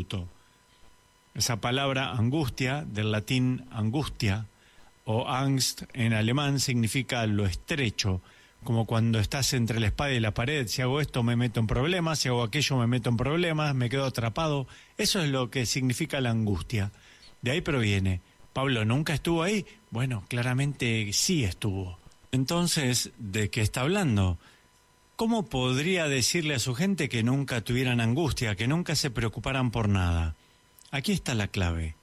absoluto. Esa palabra angustia, del latín angustia, o Angst en alemán, significa lo estrecho, como cuando estás entre la espada y la pared. Si hago esto me meto en problemas, si hago aquello me meto en problemas, me quedo atrapado. Eso es lo que significa la angustia. De ahí proviene. ¿Pablo nunca estuvo ahí? Bueno, claramente sí estuvo. Entonces, ¿de qué está hablando? ¿Cómo podría decirle a su gente que nunca tuvieran angustia, que nunca se preocuparan por nada? Aquí está la clave.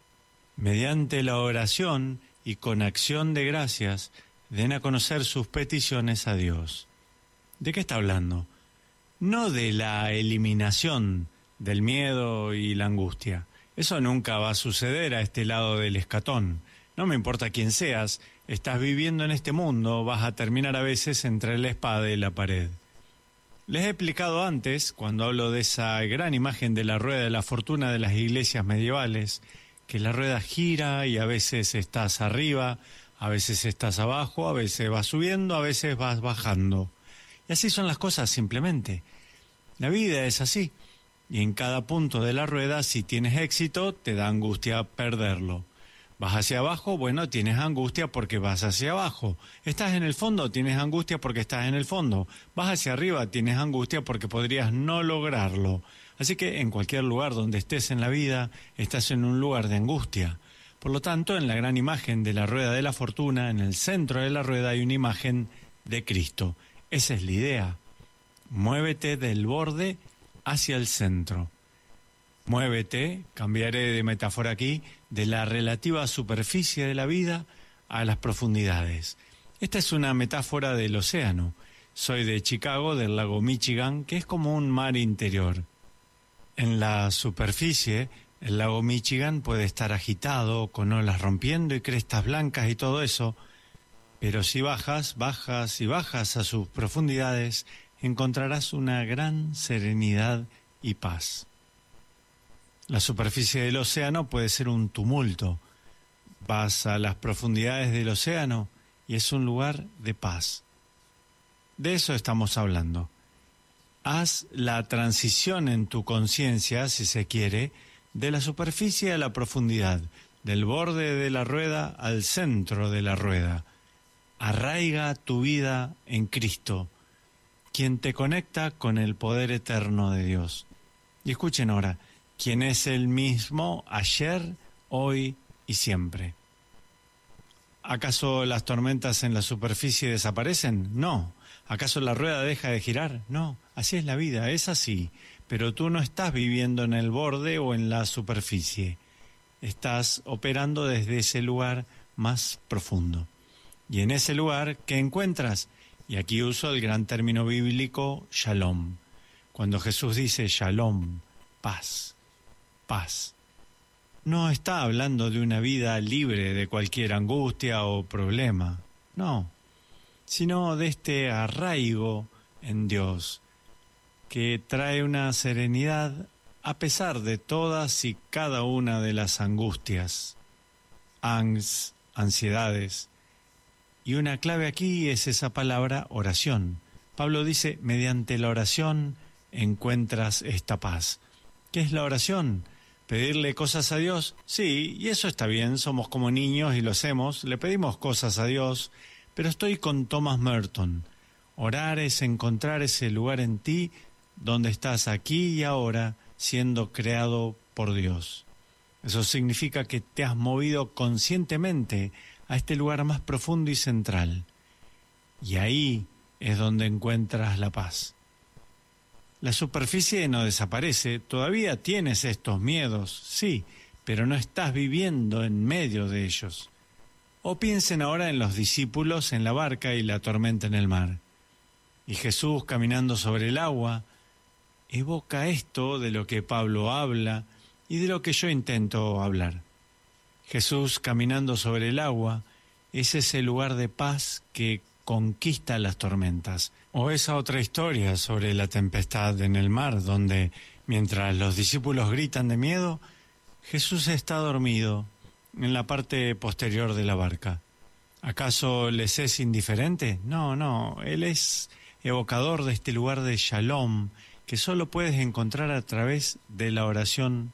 Mediante la oración y con acción de gracias, den a conocer sus peticiones a Dios. ¿De qué está hablando? No de la eliminación del miedo y la angustia. Eso nunca va a suceder a este lado del escatón. No me importa quién seas, estás viviendo en este mundo, vas a terminar a veces entre la espada y la pared. Les he explicado antes, cuando hablo de esa gran imagen de la rueda de la fortuna de las iglesias medievales, que la rueda gira y a veces estás arriba, a veces estás abajo, a veces vas subiendo, a veces vas bajando. Y así son las cosas simplemente. La vida es así. Y en cada punto de la rueda, si tienes éxito, te da angustia perderlo. Vas hacia abajo, bueno, tienes angustia porque vas hacia abajo. Estás en el fondo, tienes angustia porque estás en el fondo. Vas hacia arriba, tienes angustia porque podrías no lograrlo. Así que en cualquier lugar donde estés en la vida, estás en un lugar de angustia. Por lo tanto, en la gran imagen de la rueda de la fortuna, en el centro de la rueda hay una imagen de Cristo. Esa es la idea. Muévete del borde hacia el centro. Muévete, cambiaré de metáfora aquí, de la relativa superficie de la vida a las profundidades. Esta es una metáfora del océano. Soy de Chicago, del lago Michigan, que es como un mar interior. En la superficie, el lago Michigan puede estar agitado, con olas rompiendo y crestas blancas y todo eso, pero si bajas a sus profundidades, encontrarás una gran serenidad y paz. La superficie del océano puede ser un tumulto. Vas a las profundidades del océano y es un lugar de paz. De eso estamos hablando. Haz la transición en tu conciencia, si se quiere, de la superficie a la profundidad, del borde de la rueda al centro de la rueda. Arraiga tu vida en Cristo, quien te conecta con el poder eterno de Dios. Y escuchen ahora, quien es el mismo ayer, hoy y siempre. ¿Acaso las tormentas en la superficie desaparecen? No. ¿Acaso la rueda deja de girar? No. Así es la vida, es así. Pero tú no estás viviendo en el borde o en la superficie. Estás operando desde ese lugar más profundo. Y en ese lugar, ¿qué encuentras? Y aquí uso el gran término bíblico, shalom. Cuando Jesús dice shalom, paz, paz, no está hablando de una vida libre de cualquier angustia o problema, no, sino de este arraigo en Dios, que trae una serenidad a pesar de todas y cada una de las angustias, ansiedades. Y una clave aquí es esa palabra oración. Pablo dice, mediante la oración encuentras esta paz. ¿Qué es la oración? ¿Pedirle cosas a Dios? Sí, y eso está bien, somos como niños y lo hacemos, le pedimos cosas a Dios, pero estoy con Thomas Merton. Orar es encontrar ese lugar en ti donde estás aquí y ahora siendo creado por Dios. Eso significa que te has movido conscientemente a este lugar más profundo y central. Y ahí es donde encuentras la paz. La superficie no desaparece, todavía tienes estos miedos, sí, pero no estás viviendo en medio de ellos. O piensen ahora en los discípulos en la barca y la tormenta en el mar. Y Jesús caminando sobre el agua evoca esto de lo que Pablo habla y de lo que yo intento hablar. Jesús caminando sobre el agua es ese lugar de paz que conquista las tormentas. O esa otra historia sobre la tempestad en el mar, donde mientras los discípulos gritan de miedo, Jesús está dormido en la parte posterior de la barca. ¿Acaso les es indiferente? No, Él es evocador de este lugar de shalom que solo puedes encontrar a través de la oración